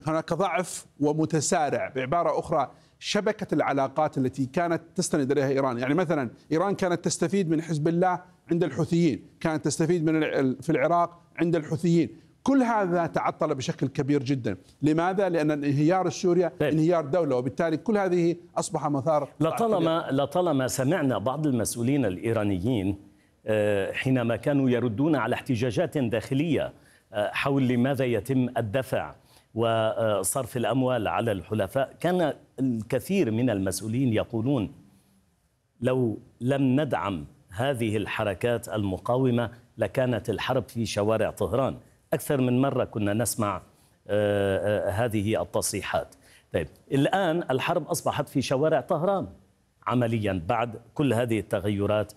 هناك ضعف ومتسارع. بعبارة أخرى، شبكة العلاقات التي كانت تستند إليها إيران، يعني مثلا إيران كانت تستفيد من حزب الله عند الحوثيين، كانت تستفيد في العراق عند الحوثيين، كل هذا تعطل بشكل كبير جدا. لماذا؟ لأن انهيار سوريا انهيار دولة، وبالتالي كل هذه أصبح مثار. لطالما سمعنا بعض المسؤولين الإيرانيين حينما كانوا يردون على احتجاجات داخلية حول لماذا يتم الدفع وصرف الأموال على الحلفاء، كان الكثير من المسؤولين يقولون لو لم ندعم هذه الحركات المقاومة لكانت الحرب في شوارع طهران. أكثر من مرة كنا نسمع هذه التصريحات. طيب الآن الحرب أصبحت في شوارع طهران عمليا بعد كل هذه التغيرات.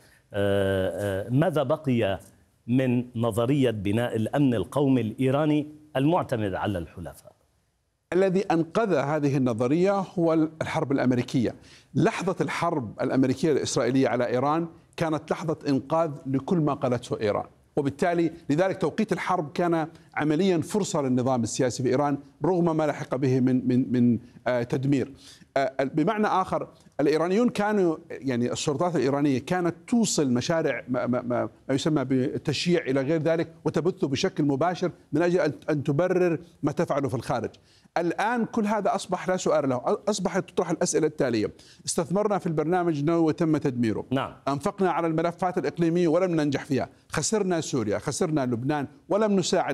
ماذا بقي من نظرية بناء الأمن القومي الإيراني المعتمد على الحلفاء؟ الذي أنقذ هذه النظرية هو الحرب الأمريكية. لحظة الحرب الأمريكية الإسرائيلية على إيران كانت لحظة إنقاذ لكل ما قالته إيران، وبالتالي لذلك توقيت الحرب كان عمليا فرصة للنظام السياسي في إيران رغم ما لحق به من تدمير. بمعنى آخر، الإيرانيون كانوا، يعني السلطات الإيرانية كانت توصل مشاريع ما يسمى بالتشييع إلى غير ذلك وتبثه بشكل مباشر من أجل أن تبرر ما تفعله في الخارج. الآن كل هذا أصبح لا سؤال له، أصبحت تطرح الأسئلة التالية: استثمرنا في البرنامج النووي وتم تدميره، نعم. أنفقنا على الملفات الإقليمية ولم ننجح فيها، خسرنا سوريا، خسرنا لبنان، ولم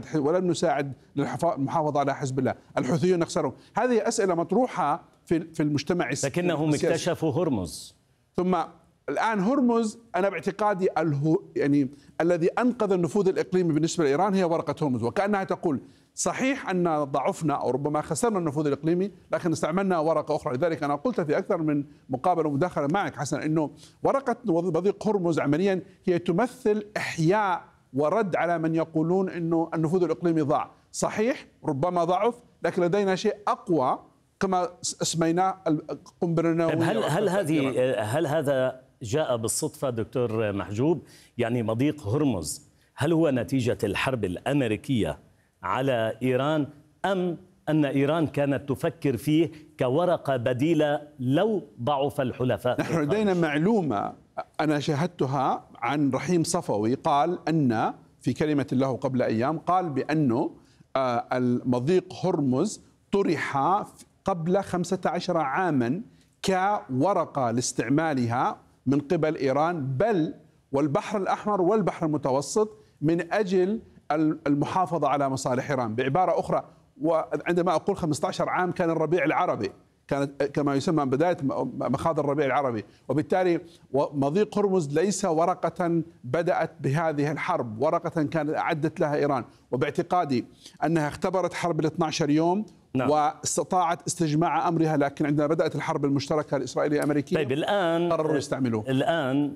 نساعد للمحافظة على حزب الله، الحوثيون نخسرهم. هذه أسئلة مطروحة في المجتمع السياسي. لكنهم اكتشفوا هرمز. ثم الآن هرمز، أنا باعتقادي يعني الذي أنقذ النفوذ الإقليمي بالنسبة لإيران هي ورقة هرمز، وكأنها تقول صحيح أن ضعفنا أو ربما خسرنا النفوذ الإقليمي لكن استعملنا ورقة أخرى. لذلك أنا قلت في أكثر من مقابلة ومداخلة معك حسن أنه ورقة مضيق هرمز عمليا هي تمثل إحياء ورد على من يقولون أنه النفوذ الإقليمي ضاع. صحيح ربما ضعف، لكن لدينا شيء أقوى كما اسميناه القنبلة النووية. هل هذا جاء بالصدفة دكتور محجوب؟ يعني مضيق هرمز هل هو نتيجة الحرب الأمريكية على إيران، أم أن إيران كانت تفكر فيه كورقة بديلة لو ضعف الحلفاء؟ نحن لدينا معلومة أنا شاهدتها عن رحيم صفوي، قال أن في كلمة له قبل أيام قال بأنه المضيق هرمز طرح قبل 15 عاما كورقة لاستعمالها من قبل إيران، بل والبحر الأحمر والبحر المتوسط، من أجل المحافظة على مصالح إيران. بعبارة أخرى، وعندما أقول 15 عام كان الربيع العربي، كانت كما يسمى بداية مخاض الربيع العربي، وبالتالي مضيق هرمز ليس ورقة بدأت بهذه الحرب، ورقة كانت أعدت لها إيران، وباعتقادي أنها اختبرت حرب 12 يوم. نعم. واستطاعت استجماع أمرها، لكن عندما بدأت الحرب المشتركة الإسرائيلية الأمريكية طيب الآن قرروا يستعملوه. الآن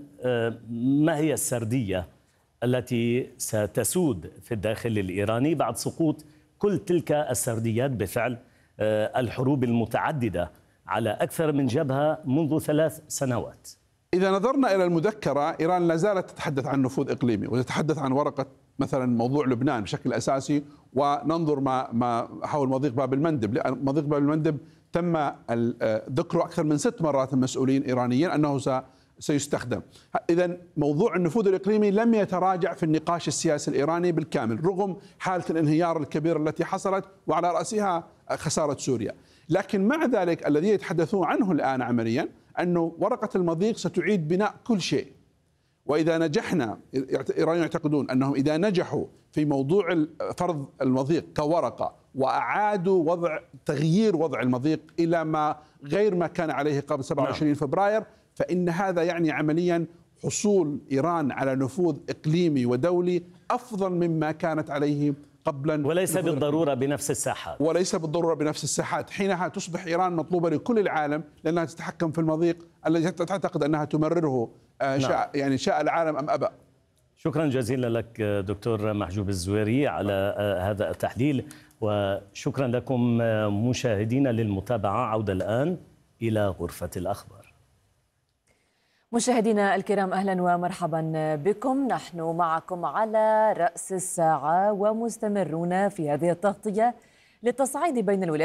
ما هي السردية التي ستسود في الداخل الإيراني بعد سقوط كل تلك السرديات بفعل الحروب المتعددة على أكثر من جبهة منذ 3 سنوات؟ إذا نظرنا إلى المذكرة، إيران لا زالت تتحدث عن نفوذ إقليمي وتتحدث عن ورقة مثلا موضوع لبنان بشكل أساسي، وننظر ما حول مضيق باب المندب. مضيق باب المندب تم ذكره أكثر من 6 مرات من مسؤولين إيرانيين أنه سيستخدم. إذا موضوع النفوذ الإقليمي لم يتراجع في النقاش السياسي الإيراني بالكامل رغم حالة الانهيار الكبيرة التي حصلت وعلى رأسها خسارة سوريا. لكن مع ذلك الذي يتحدثون عنه الآن عمليا أنه ورقة المضيق ستعيد بناء كل شيء. وإذا نجحنا، إيرانيون يعتقدون أنهم إذا نجحوا في موضوع فرض المضيق كورقة وأعادوا تغيير وضع المضيق إلى ما غير ما كان عليه قبل 27 فبراير، فإن هذا يعني عمليا حصول إيران على نفوذ إقليمي ودولي أفضل مما كانت عليه قبلا، وليس بالضرورة بنفس الساحات. وليس بالضرورة بنفس الساحات. حينها تصبح إيران مطلوبة لكل العالم لأنها تتحكم في المضيق الذي تعتقد أنها تمرره شاء العالم أم أبى. شكرا جزيلا لك دكتور محجوب الزويري على هذا التحليل، وشكرا لكم مشاهدينا للمتابعة. عودة الآن إلى غرفة الأخبار. مشاهدينا الكرام، أهلا ومرحبا بكم. نحن معكم على رأس الساعة ومستمرون في هذه التغطية للتصعيد بين الولايات